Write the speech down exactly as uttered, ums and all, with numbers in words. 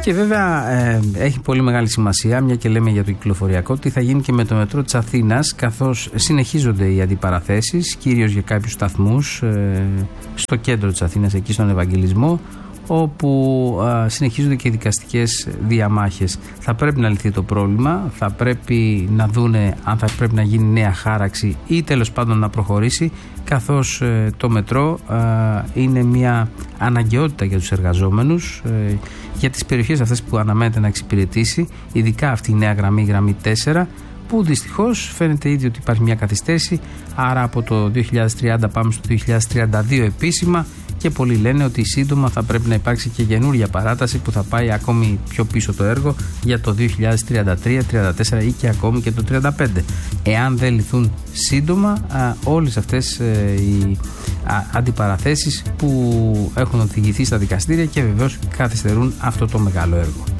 Και βέβαια ε, έχει πολύ μεγάλη σημασία, μια και λέμε για το κυκλοφοριακό, τι θα γίνει και με το μετρό της Αθήνας, καθώς συνεχίζονται οι αντιπαραθέσεις, κυρίως για κάποιους σταθμούς ε, στο κέντρο της Αθήνας, εκεί στον Ευαγγελισμό, όπου α, συνεχίζονται και οι δικαστικές διαμάχες. Θα πρέπει να λυθεί το πρόβλημα, θα πρέπει να δούνε αν θα πρέπει να γίνει νέα χάραξη ή τέλος πάντων να προχωρήσει, καθώς ε, το μετρό α, είναι μια αναγκαιότητα για τους εργαζόμενους, ε, για τις περιοχές αυτές που αναμένεται να εξυπηρετήσει, ειδικά αυτή η νέα γραμμή, η γραμμή τέσσερα, που δυστυχώς φαίνεται ήδη ότι υπάρχει μια καθυστέρηση, άρα από το δύο χιλιάδες τριάντα πάμε στο δύο χιλιάδες τριάντα δύο επίσημα, και πολλοί λένε ότι σύντομα θα πρέπει να υπάρξει και καινούρια παράταση που θα πάει ακόμη πιο πίσω το έργο για το δύο χιλιάδες τριάντα τρία, τριάντα τέσσερα ή και ακόμη και το τριάντα πέντε. Εάν δεν λυθούν σύντομα α, όλες αυτές ε, οι α, αντιπαραθέσεις που έχουν οδηγηθεί στα δικαστήρια και βεβαίως καθυστερούν αυτό το μεγάλο έργο.